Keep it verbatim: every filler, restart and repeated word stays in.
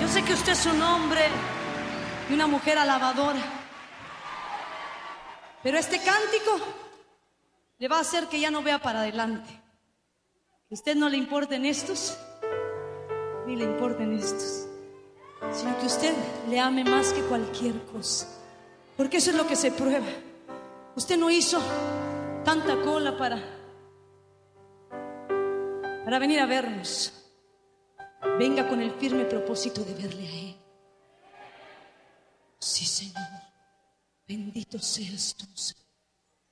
Yo sé que usted es un hombre y una mujer alabadora, pero este cántico le va a hacer que ya no vea para adelante. Que a usted no le importen estos, ni le importen estos, sino que usted le ame más que cualquier cosa, porque eso es lo que se prueba. Usted no hizo tanta cola para, para venir a vernos. Venga con el firme propósito de verle a Él. Sí, Señor, bendito seas tú, Señor.